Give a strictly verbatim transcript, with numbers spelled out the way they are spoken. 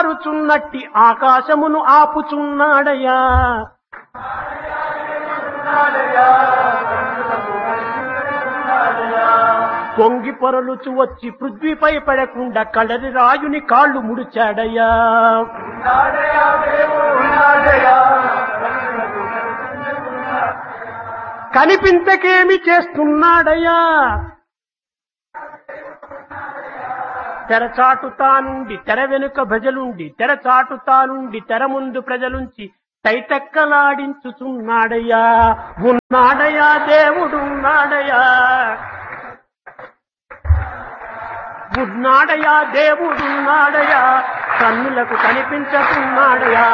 చున్నట్టి ఆకాశమును ఆపుచున్నాడయ్యా. పొంగి పొరలుచు వచ్చి పృథ్వీపై పడకుండా కడరి రాయుని కాళ్ళు ముడిచాడయ్యా. కనిపించకేమి చేస్తున్నాడయ్యా. తెరచాటుతానుండి తెర వెనుక భజలుండి తెరచాటుతానుండి తెర ముందు ప్రజలుంచి తైతక్కలాడించుచున్నాడయ్యా. ఉన్నాడయ్యా దేవుడున్నాడయ్యా. ఉన్నాడయ్యా దేవుడున్నాడయ్యా. కన్నులకు కనిపించుతున్నాడయ్యా.